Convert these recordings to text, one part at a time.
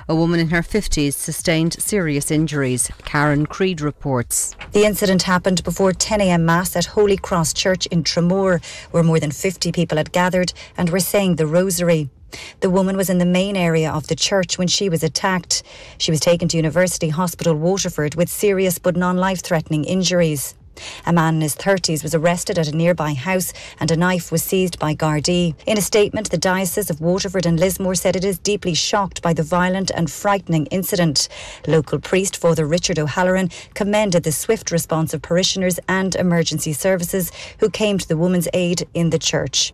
A woman in her 50s sustained serious injuries. Karen Creed reports. The incident happened before 10 a.m. Mass at Holy Cross Church in Tramore, where more than 50 people had gathered and were saying the Rosary. The woman was in the main area of the church when she was attacked. She was taken to University Hospital Waterford with serious but non-life-threatening injuries. A man in his 30s was arrested at a nearby house and a knife was seized by Gardaí. In a statement, the Diocese of Waterford and Lismore said it is deeply shocked by the violent and frightening incident. Local priest Father Richard O'Halloran commended the swift response of parishioners and emergency services who came to the woman's aid in the church.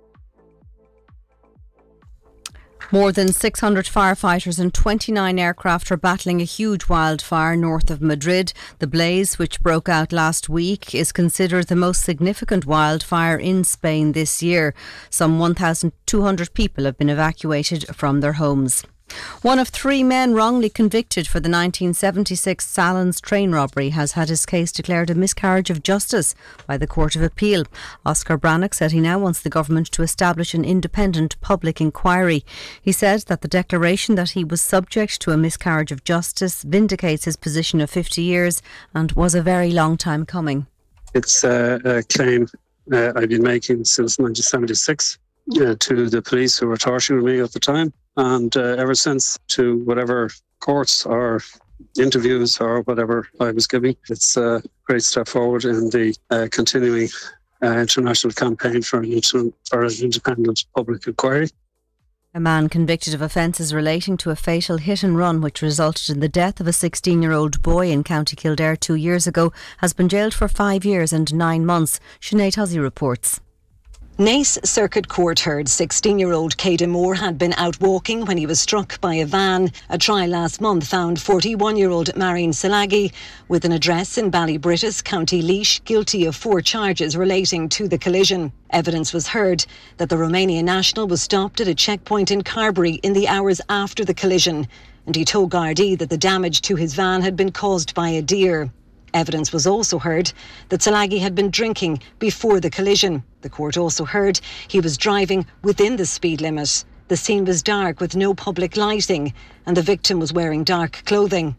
More than 600 firefighters and 29 aircraft are battling a huge wildfire north of Madrid. The blaze, which broke out last week, is considered the most significant wildfire in Spain this year. Some 1,200 people have been evacuated from their homes. One of 3 men wrongly convicted for the 1976 Salons train robbery has had his case declared a miscarriage of justice by the Court of Appeal. Oscar Brannock said he now wants the government to establish an independent public inquiry. He said that the declaration that he was subject to a miscarriage of justice vindicates his position of 50 years and was a very long time coming. It's a claim I've been making since 1976 to the police who were torturing me at the time. And ever since, to whatever courts or interviews or whatever I was giving, it's a great step forward in the continuing international campaign for an independent public inquiry. A man convicted of offences relating to a fatal hit and run which resulted in the death of a 16-year-old boy in County Kildare 2 years ago has been jailed for 5 years and 9 months. Sinead Huzzy reports. Naas Circuit Court heard 16-year-old Caden Moore had been out walking when he was struck by a van. A trial last month found 41-year-old Marion Salagi with an address in Ballybrittis, County Laois, guilty of 4 charges relating to the collision. Evidence was heard that the Romanian national was stopped at a checkpoint in Carbery in the hours after the collision, and he told Gardaí that the damage to his van had been caused by a deer. Evidence was also heard that Salagi had been drinking before the collision. The court also heard he was driving within the speed limit. The scene was dark with no public lighting and the victim was wearing dark clothing.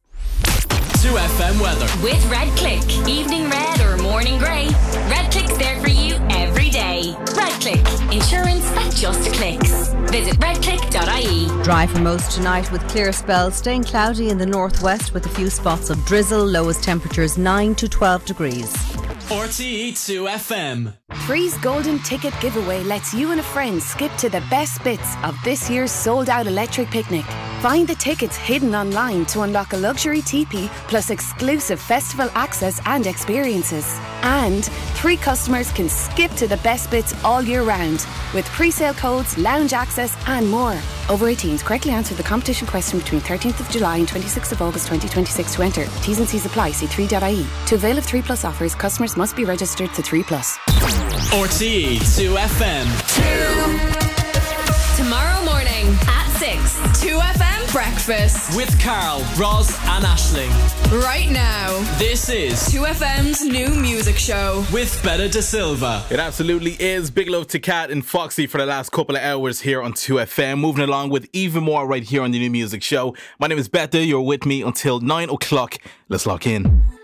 2FM weather. With Red Click. Evening red or morning grey. Red Click's there for you every day. Red Click. Insurance that just clicks. Visit redclick.ie. Dry for most tonight with clear spells, staying cloudy in the northwest with a few spots of drizzle. Lowest temperatures 9 to 12 degrees. RTE 2FM. Free's Golden Ticket Giveaway lets you and a friend skip to the best bits of this year's sold-out electric picnic. Find the tickets hidden online to unlock a luxury teepee plus exclusive festival access and experiences. And 3 customers can skip to the best bits all year round with pre-sale codes, lounge access and more. Over 18s, correctly answer the competition question between 13th of July and 26th of August 2026 to enter. T's and C's apply. See 3.ie. To avail of 3 Plus offers, customers must be registered to 3 Plus. RTE 2FM. Tomorrow morning at 6. 2FM Breakfast. With Carl, Roz and Aisling. Right now. This is 2FM's new music show. With Betta De Silva. It absolutely is. Big love to Kat and Foxy for the last couple of hours here on 2FM. Moving along with even more right here on the new music show. My name is Betta. You're with me until 9 o'clock. Let's lock in.